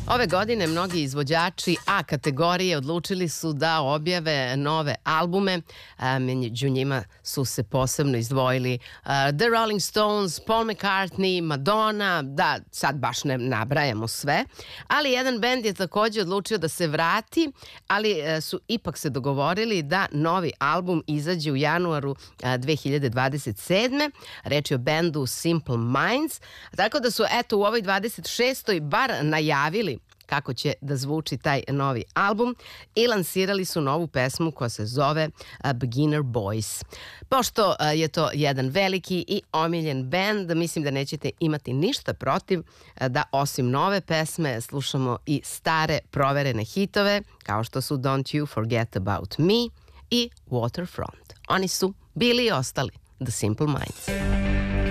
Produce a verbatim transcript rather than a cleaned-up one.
Ove godine mnogi izvođači A kategorije odlučili su da objave nove albume. Među njima su se posebno izdvojili The Rolling Stones, Paul McCartney, Madonna, da sad baš ne nabrajamo sve. Ali jedan bend je također odlučio da se vrati, ali su ipak se dogovorili da novi album izađe u januaru dve hiljade dvadeset sedme. Reč je o bendu Simple Minds. Tako da su eto u ovoj dvadeset šestoj bar najavili kako će da zvuči taj novi album i lansirali su novu pesmu koja se zove Beginner Boys. Pošto je to jedan veliki i omiljen bend, mislim da nećete imati ništa protiv da osim nove pesme slušamo i stare proverene hitove kao što su Don't You Forget About Me i Waterfront. Oni su bili i ostali The Simple Minds.